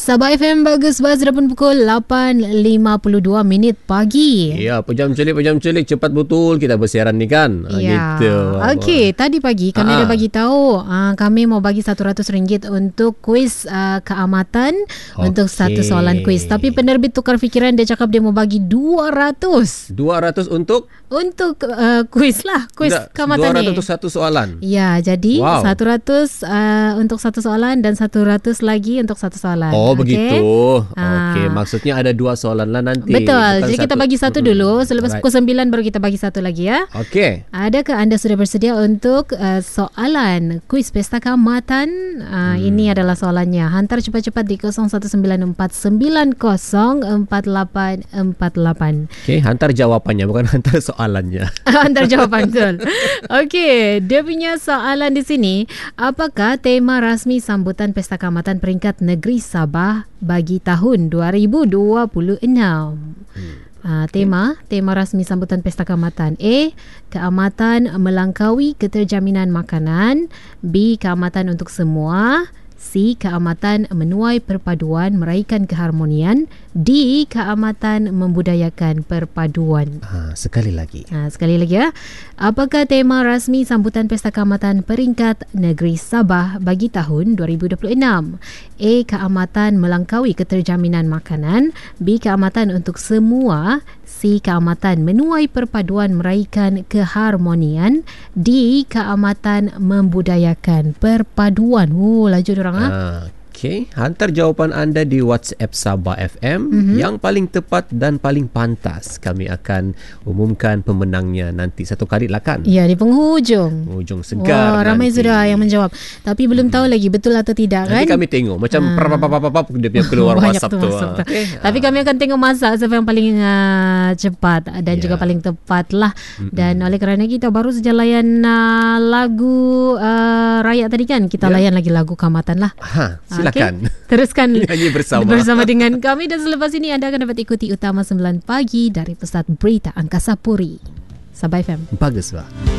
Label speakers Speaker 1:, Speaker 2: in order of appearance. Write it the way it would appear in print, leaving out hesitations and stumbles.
Speaker 1: Sabah FM bagus bas dah pun pukul 8.52 pagi.
Speaker 2: Ya, pejam celik cepat betul kita bersiaran ni kan.
Speaker 1: Ya.
Speaker 2: Gitu.
Speaker 1: Okey, tadi pagi kami dah bagi tahu kami mau bagi RM100 untuk kuis keamatan untuk satu soalan kuis. Tapi penerbit tukar fikiran, dia cakap dia mau bagi 200.
Speaker 2: 200 untuk
Speaker 1: kuis lah, kuis keamatan
Speaker 2: 200
Speaker 1: ni.
Speaker 2: untuk satu soalan.
Speaker 1: Ya, jadi 100 untuk satu soalan dan 100 lagi untuk satu soalan.
Speaker 2: Oh, begitu. Okey, maksudnya ada dua soalan lah nanti.
Speaker 1: Betul.
Speaker 2: Bukan
Speaker 1: jadi kita bagi satu dulu. Selepas pukul 9 baru kita bagi satu lagi ya.
Speaker 2: Okey.
Speaker 1: Adakah anda sudah bersedia untuk soalan kuis Pesta Keamatan? Ini adalah soalannya. Hantar cepat-cepat di 0194904848.
Speaker 2: Okey, hantar jawapannya bukan hantar soalannya.
Speaker 1: Hantar jawapan, betul. Okey, dia punya soalan di sini. Apakah tema rasmi sambutan Pesta Keamatan peringkat negeri Sabah bagi tahun 2026? Tema rasmi sambutan Pesta Keamatan. A. Keamatan melangkaui keterjaminan makanan. B. Keamatan untuk semua. C. Keamatan menuai perpaduan meraihkan keharmonian. D. Keamatan membudayakan perpaduan.
Speaker 2: Sekali lagi
Speaker 1: Ya. Apakah tema rasmi sambutan Pesta Keamatan peringkat negeri Sabah bagi tahun 2026? A. Keamatan melangkaui keterjaminan makanan. B. Keamatan untuk semua. C. Keamatan menuai perpaduan meraihkan keharmonian. D. Keamatan membudayakan perpaduan. Laju diorang
Speaker 2: Okey, hantar jawapan anda di WhatsApp Sabah FM. Yang paling tepat dan paling pantas kami akan umumkan pemenangnya nanti satu kali lah kan?
Speaker 1: Ya, di penghujung.
Speaker 2: Hujung segar.
Speaker 1: Ramai
Speaker 2: nanti.
Speaker 1: sudah yang menjawab. Tapi belum tahu lagi betul atau tidak kan?
Speaker 2: Nanti kami tengok macam dia punya keluar WhatsApp tu.
Speaker 1: Okay. Tapi kami akan tengok masa siapa yang paling cepat dan juga paling tepat lah. Dan oleh kerana kita baru saja layan lagu rakyat tadi kan, kita layan lagi lagu Keamatan lah.
Speaker 2: Silakan.
Speaker 1: Teruskan
Speaker 2: nyanyi bersama
Speaker 1: dengan kami, dan selepas ini anda akan dapat ikuti Utama 9 Pagi dari Pusat Berita Angkasa Puri. Sabah FM.
Speaker 2: Bagus, Pak.